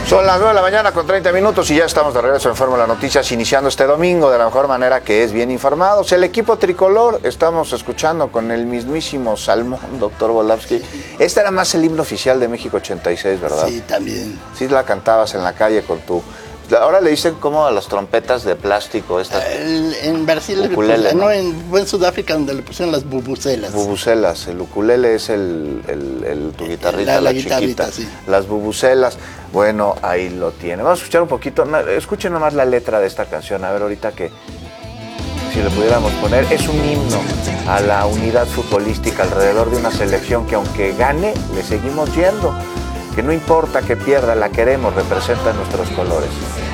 Son las 9 de la mañana con 30 minutos y ya estamos de regreso en Fórmula Noticias, iniciando este domingo de la mejor manera, que es bien informados. El equipo tricolor, estamos escuchando con el mismísimo Salmón, doctor Volavsky. Este era más el himno oficial de México 86, ¿verdad? Sí, también. Sí, la cantabas en la calle con tu... Ahora le dicen como a las trompetas de plástico estas. En Brasil, ukulele, ¿no? En Sudáfrica, donde le pusieron las bubucelas. Bubucelas, el ukulele es tu guitarrita, la guitarrita, chiquita. sí. Las bubucelas, bueno, ahí lo tiene. Vamos a escuchar un poquito, escuchen nomás la letra de esta canción, a ver ahorita que, si le pudiéramos poner, es un himno a la unidad futbolística alrededor de una selección que aunque gane, le seguimos yendo. Que no importa que pierda, la queremos, representa nuestros colores.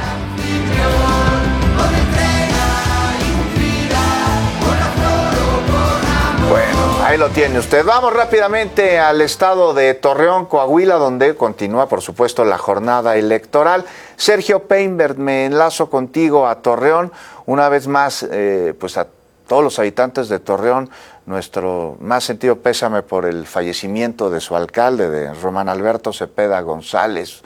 Bueno, ahí lo tiene usted. Vamos rápidamente al estado de Torreón, Coahuila, donde continúa, por supuesto, la jornada electoral. Sergio Painberg, me enlazo contigo a Torreón. Una vez más, pues a todos los habitantes de Torreón, nuestro más sentido pésame por el fallecimiento de su alcalde, de Román Alberto Cepeda González,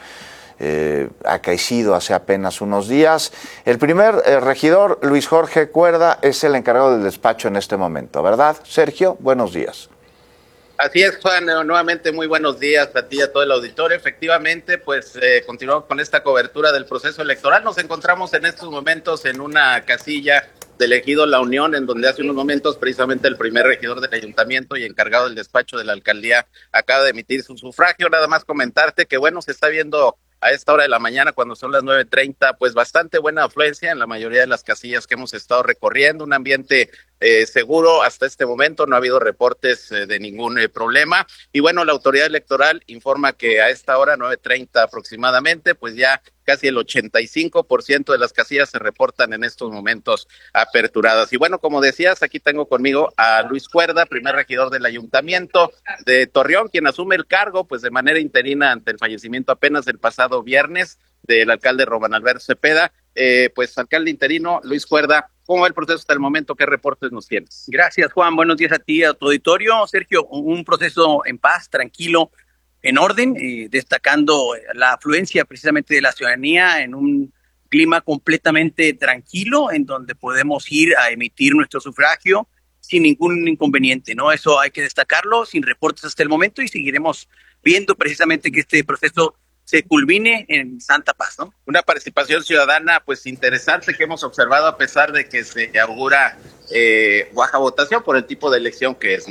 acaecido hace apenas unos días. El primer regidor, Luis Jorge Cuerda, es el encargado del despacho en este momento, ¿verdad? Sergio, buenos días. Así es, Juan, nuevamente muy buenos días a ti y a todo el auditorio. Efectivamente, pues continuamos con esta cobertura del proceso electoral. Nos encontramos en estos momentos en una casilla del ejido La Unión, en donde hace unos momentos precisamente el primer regidor del ayuntamiento y encargado del despacho de la alcaldía acaba de emitir su sufragio. Nada más comentarte que, bueno, se está viendo a esta hora de la mañana, cuando son las 9:30, pues bastante buena afluencia en la mayoría de las casillas que hemos estado recorriendo, un ambiente seguro hasta este momento, no ha habido reportes de ningún problema. Y bueno, la autoridad electoral informa que a esta hora, 9:30 aproximadamente, pues ya casi el 85% de las casillas se reportan en estos momentos aperturadas. Y bueno, como decías, aquí tengo conmigo a Luis Cuerda, primer regidor del ayuntamiento de Torreón, quien asume el cargo pues de manera interina ante el fallecimiento apenas del pasado viernes del alcalde Román Alberto Cepeda. Pues alcalde interino, Luis Cuerda, ¿cómo va el proceso hasta el momento? ¿Qué reportes nos tienes? Gracias, Juan. Buenos días a ti y a tu auditorio. Sergio, un proceso en paz, tranquilo, en orden, destacando la afluencia precisamente de la ciudadanía en un clima completamente tranquilo, en donde podemos ir a emitir nuestro sufragio sin ningún inconveniente, ¿no? Eso hay que destacarlo, sin reportes hasta el momento, y seguiremos viendo precisamente que este proceso se culmine en santa paz, ¿no? Una participación ciudadana pues interesante que hemos observado a pesar de que se augura baja votación por el tipo de elección que es, ¿no?